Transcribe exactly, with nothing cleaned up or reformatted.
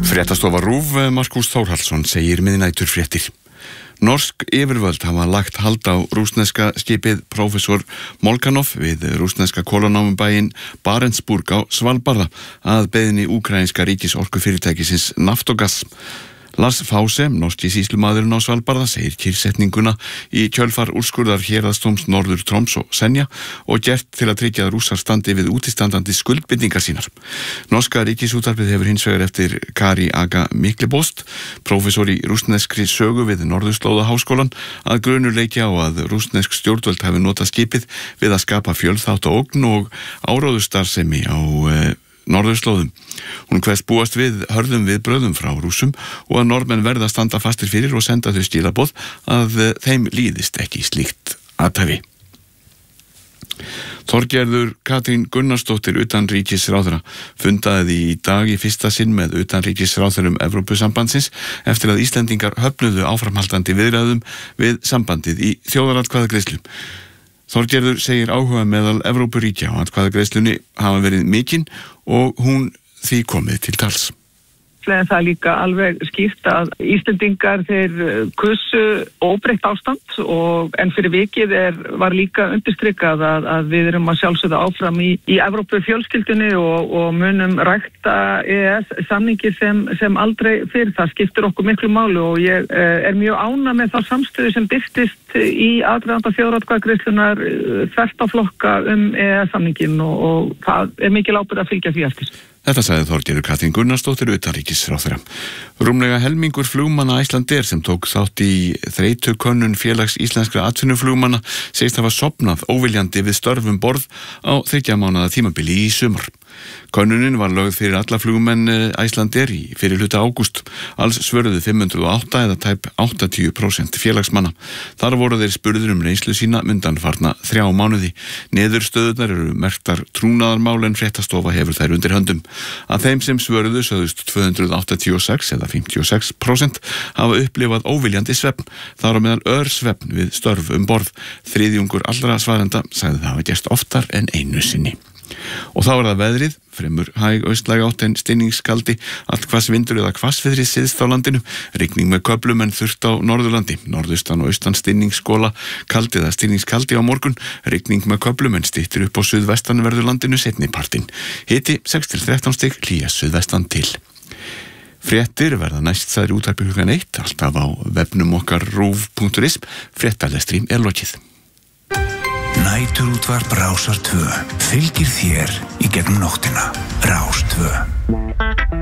Fréttastofa RÚV, Markús Þórhallsson segir miðnæturfréttir. Norsk yfirvöld hafa lagt hald á rússneska skipið Professor Molchanov við rússneska kolanámubæinn Barentsburg á Svalbarða að beiðni úkraínska ríkisorkufyrirtækisins Naftogaz. Lars Fause, norski sýslumaðurinn á Svalbarða, segir kyrrsetninguna í kjölfar úrskurðar héraðsdóms Norður Troms og Senja og gert til að tryggja að Rússar standi við útistandandi skuldbindingar sínar. Norska ríkisútvarpið hefur hins vegar eftir Kari Aga Miklibost, prófessor í rússneskri sögu við Norðurslóðaháskólann, að grunur leiki á að rússnesk stjórnvöld hafi notað skipið við að skapa fjölþátta ógn og áróðurstarfsemi á e, Norðurslóðum. Hún kveðst búast við hörðum viðbrögðum frá Rússum og að Norðmenn verða að standa fastir fyrir og senda þau skilaboð að þeim líðist ekki slíkt athæfi. Þorgerður Katrín Gunnarsdóttir utanríkisráðherra fundaði í dag í fyrsta sinn með utanríkisráðherrum Evrópusambandsins eftir að Íslendingar höfnuðu áframhaldandi viðræðum við sambandið í þjóðaratkvæðagreiðslu. Þorgerður segir áhuga meðal Evrópuríkja á atkvæðagreiðslunni hafa verið mikinn og hún því komið til tals. En það er líka alveg skýrt að Íslendingar þeir kussu óbreytt ástand og en fyrir vikið er, var líka undirstrikað að, að við erum að sjálfsögða áfram í, í Evrópu fjölskyldunni og, og munum rækta E E S samningi sem, sem aldrei fyrir. Það skiptir okkur miklu máli og ég er mjög ánægð með þá samstöðu sem birtist í aðdraganda þjóðaratkvæðagreiðslunnar þvert á flokka um E E S samningin og, og það er mikil ábyrgð að fylgja því eftir. Þetta sagði Þorgerður Katrín Gunnarsdóttir utanríkisráðherra. Rúmlega helmingur flugmanna Icelandair sem tók þátt í þreytukönnun félags íslenskra atvinnuflugmanna segist hafa sofnað óviljandi við störfum borð á þriggja mánaða tímabili í sumar. Könnunin var lögð fyrir alla flugmenn Icelandair í fyrir hluta ágúst. Alls svöruðu fimm hundruð og átta eða tæp áttatíu prósent félagsmanna. Þar voru þeir spurður um reynslu sína undanfarna þrjá mánuði. Niðurstöðurnar eru merktar trúnaðarmál en fréttastofa hefur þær undir höndum. Að þeim sem svöruðu sögðust tvö hundruð áttatíu og sex eða fimmtíu og sex prósent hafa upplifað óviljandi svefn, þar á meðal örsvefn við störf um borð. Þriðjungur allra svarenda sagði það hafa gerst oftar en einu sinni. Og þá er það veðrið, fremur hæg austlæg átt en stinningskaldi, allt hvassvindur eða hvassviðri syðst á landinu, rigning með köflum en þurrt á Norðurlandi, norðaustan og austan stinningsskola, kaldi eða stinningskaldi á morgun, rigning með köflum en styttir upp á suðvestanverðu landinu seinni partinn. Hiti sex til þrettán stig, hlýja suðvestan til. Fréttir verða næst sagði útvarpi klukkan eitt, alltaf á vefnum okkar rúv punktur is, fréttalestri er lokið. Næturútvarp Rásar tvö fylgir þér í gegnum nóttina. Rás tvö.